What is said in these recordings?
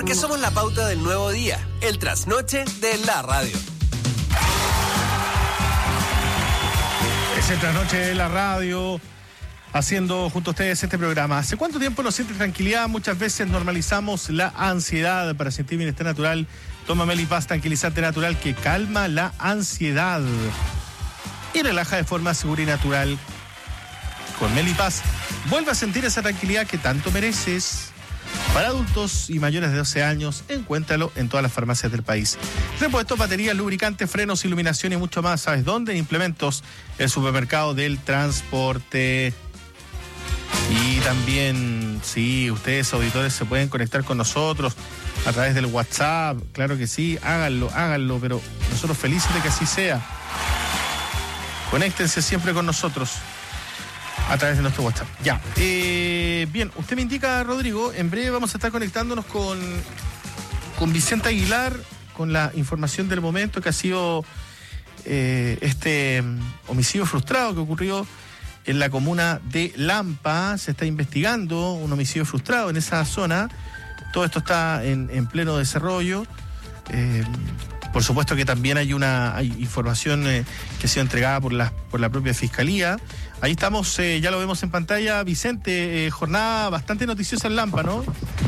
Porque somos la pauta del nuevo día, el trasnoche de la radio. Es el trasnoche de la radio, haciendo junto a ustedes este programa. ¿Hace cuánto tiempo no siente tranquilidad? Muchas veces normalizamos la ansiedad. Para sentir bienestar natural, toma Melipaz tranquilizante natural que calma la ansiedad y relaja de forma segura y natural. Con Melipaz, vuelve a sentir esa tranquilidad que tanto mereces. Para adultos y mayores de 12 años, encuéntralo en todas las farmacias del país. Repuestos, baterías, lubricantes, frenos, iluminación y mucho más. ¿Sabes dónde? En Implementos, el supermercado del transporte. Y también, sí, ustedes, auditores, se pueden conectar con nosotros a través del WhatsApp. Claro que sí, háganlo, pero nosotros felices de que así sea. Conéctense siempre con nosotros a través de nuestro WhatsApp. Ya. Bien, usted me indica, Rodrigo, en breve vamos a estar conectándonos con Vicente Aguilar, con la información del momento que ha sido este homicidio frustrado que ocurrió en la comuna de Lampa. Se está investigando un homicidio frustrado en esa zona. Todo esto está en pleno desarrollo. Por supuesto que también hay información que ha sido entregada por la propia Fiscalía. Ahí estamos, ya lo vemos en pantalla. Vicente, jornada bastante noticiosa en Lampa, ¿no?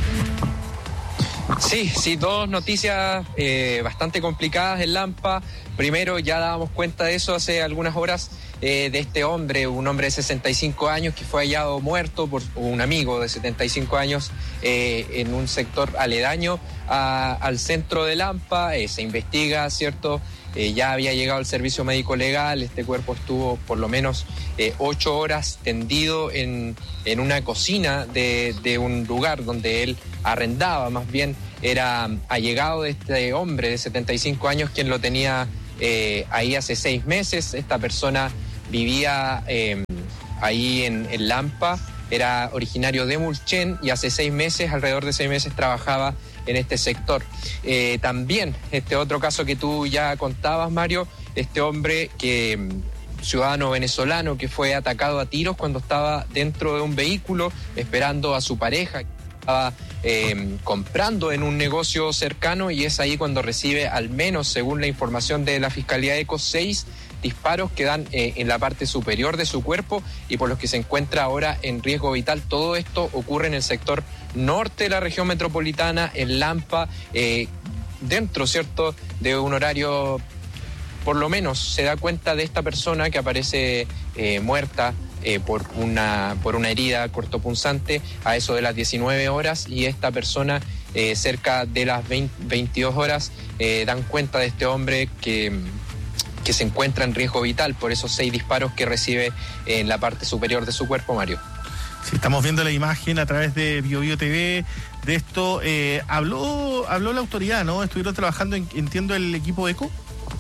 Sí, dos noticias bastante complicadas en Lampa. Primero, ya dábamos cuenta de eso hace algunas horas, de este hombre, un hombre de 65 años que fue hallado muerto por un amigo de 75 años en un sector aledaño al centro de Lampa. Se investiga, ¿cierto? Ya había llegado el servicio médico legal. Este cuerpo estuvo por lo menos 8 horas tendido en una cocina de un lugar donde él arrendaba. Más bien era allegado de este hombre de 75 años quien lo tenía ahí hace 6 meses. Esta persona vivía ahí en Lampa, era originario de Mulchen y hace 6 meses, alrededor de 6 meses, trabajaba en este sector. También este otro caso que tú ya contabas, Mario, este hombre ciudadano venezolano que fue atacado a tiros cuando estaba dentro de un vehículo esperando a su pareja, que estaba comprando en un negocio cercano, y es ahí cuando recibe, al menos según la información de la Fiscalía ECO, 6 disparos que dan en la parte superior de su cuerpo y por los que se encuentra ahora en riesgo vital. Todo esto ocurre en el sector norte de la región metropolitana, en Lampa, dentro, ¿cierto?, de un horario. Por lo menos se da cuenta de esta persona que aparece muerta por una herida cortopunzante a eso de las 19 horas, y esta persona cerca de las 22 horas dan cuenta de este hombre que se encuentra en riesgo vital por esos 6 disparos que recibe en la parte superior de su cuerpo, Mario. Sí, estamos viendo la imagen a través de BioBio TV de esto. Habló la autoridad, ¿no? Estuvieron trabajando, entiendo, el equipo ECO.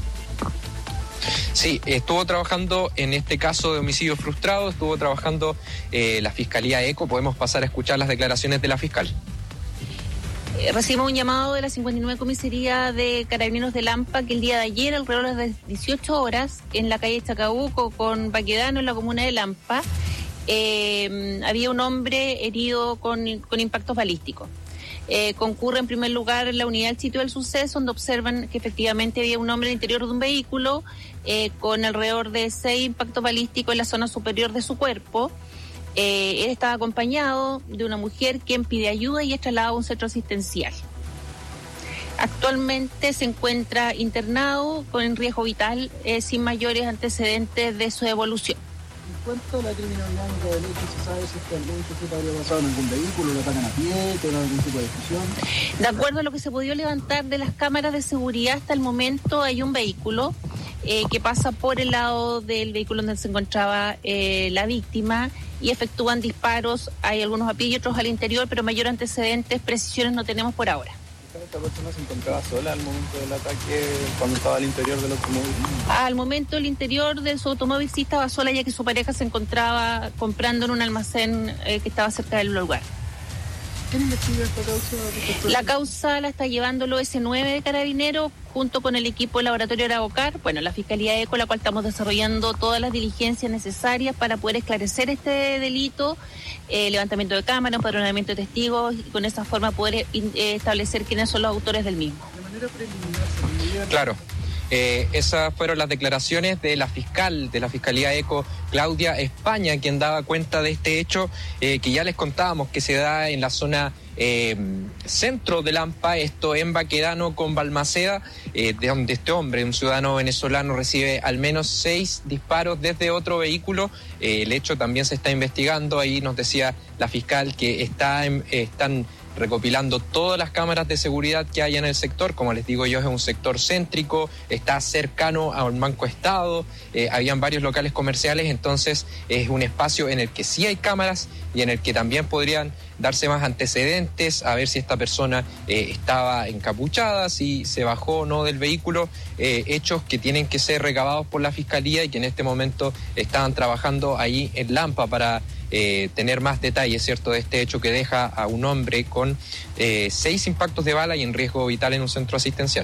Sí, estuvo trabajando en este caso de homicidio frustrado, estuvo trabajando la Fiscalía ECO. Podemos pasar a escuchar las declaraciones de la fiscal. Recibimos un llamado de la 59 Comisaría de Carabineros de Lampa que el día de ayer, alrededor de las 18 horas, en la calle Chacabuco con Baquedano, en la comuna de Lampa, había un hombre herido con impactos balísticos. Concurre en primer lugar la unidad al sitio del suceso, donde observan que efectivamente había un hombre en el interior de un vehículo con alrededor de 6 impactos balísticos en la zona superior de su cuerpo. Él estaba acompañado de una mujer quien pide ayuda y es trasladado a un centro asistencial. Actualmente se encuentra internado con riesgo vital, sin mayores antecedentes de su evolución. En cuanto a la criminalidad de delito, ¿se sabe si es que algún sujeto habría pasado en algún vehículo, lo atacan a pie, tiene algún tipo de discusión? De acuerdo a lo que se pudo levantar de las cámaras de seguridad hasta el momento, hay un vehículo que pasa por el lado del vehículo donde se encontraba la víctima y efectúan disparos. Hay algunos a pie y otros al interior, pero mayor antecedentes, precisiones no tenemos por ahora. ¿Esta persona se encontraba sola al momento del ataque, cuando estaba al interior del automóvil? Al momento el interior de su automóvil sí estaba sola, ya que su pareja se encontraba comprando en un almacén que estaba cerca del lugar. ¿Quién investiga esta causa? La causa la está llevando el OS9 de Carabineros junto con el equipo del laboratorio Araucar, bueno, la Fiscalía ECO, la cual estamos desarrollando todas las diligencias necesarias para poder esclarecer este delito, levantamiento de cámara, empadronamiento de testigos y con esa forma poder establecer quiénes son los autores del mismo. De manera preliminar, Claro. Esas fueron las declaraciones de la fiscal de la Fiscalía ECO, Claudia España, quien daba cuenta de este hecho que ya les contábamos que se da en la zona centro de Lampa, esto en Baquedano con Balmaceda, de donde este hombre, un ciudadano venezolano, recibe al menos 6 disparos desde otro vehículo. El hecho también se está investigando, ahí nos decía la fiscal que están recopilando todas las cámaras de seguridad que hay en el sector. Como les digo yo, es un sector céntrico, está cercano a un banco estado, habían varios locales comerciales, entonces es un espacio en el que sí hay cámaras y en el que también podrían darse más antecedentes, a ver si esta persona estaba encapuchada, si se bajó o no del vehículo, hechos que tienen que ser recabados por la Fiscalía y que en este momento estaban trabajando ahí en Lampa para tener más detalles, ¿cierto?, de este hecho que deja a un hombre con 6 impactos de bala y en riesgo vital en un centro asistencial.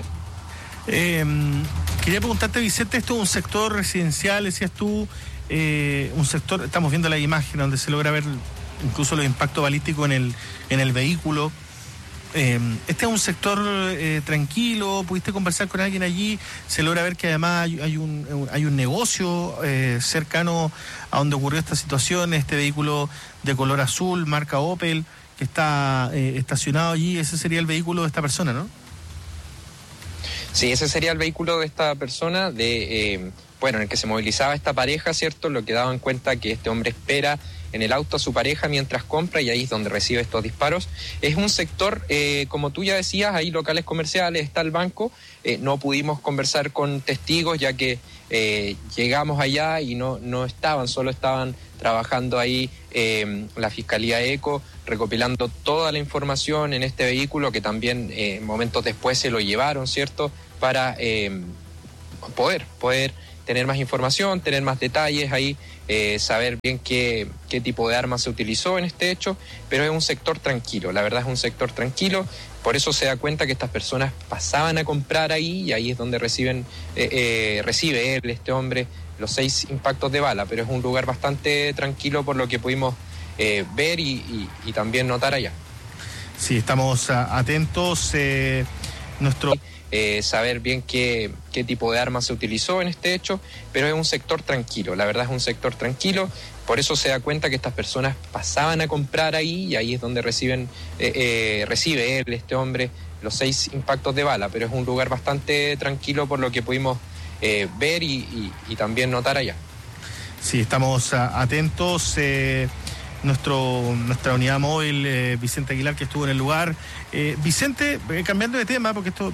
Quería preguntarte, Vicente, esto es un sector residencial, decías tú, un sector, estamos viendo la imagen donde se logra ver incluso los impactos balísticos en el vehículo. Este es un sector tranquilo, pudiste conversar con alguien allí, se logra ver que además hay un negocio cercano a donde ocurrió esta situación, este vehículo de color azul, marca Opel, que está estacionado allí. Ese sería el vehículo de esta persona, ¿no? Sí, ese sería el vehículo de esta persona, en el que se movilizaba esta pareja, ¿cierto? Lo que daban cuenta que este hombre espera en el auto a su pareja mientras compra y ahí es donde recibe estos disparos. Es un sector, como tú ya decías, hay locales comerciales, está el banco. No pudimos conversar con testigos ya que llegamos allá y no estaban, solo estaban trabajando ahí la Fiscalía ECO, recopilando toda la información en este vehículo que también momentos después se lo llevaron, ¿cierto? Para poder tener más información, tener más detalles ahí, saber bien qué tipo de arma se utilizó en este hecho, pero es un sector tranquilo, la verdad es un sector tranquilo, por eso se da cuenta que estas personas pasaban a comprar ahí y ahí es donde recibe él, este hombre, los 6 impactos de bala, pero es un lugar bastante tranquilo por lo que pudimos ver y también notar allá. Sí, estamos atentos, nuestro... saber bien qué tipo de arma se utilizó en este hecho, pero es un sector tranquilo, la verdad es un sector tranquilo, por eso se da cuenta que estas personas pasaban a comprar ahí y ahí es donde recibe él, este hombre, los 6 impactos de bala, pero es un lugar bastante tranquilo por lo que pudimos ver y también notar allá. Sí, estamos atentos. Nuestra unidad móvil, Vicente Aguilar, que estuvo en el lugar. Vicente, cambiando de tema, porque esto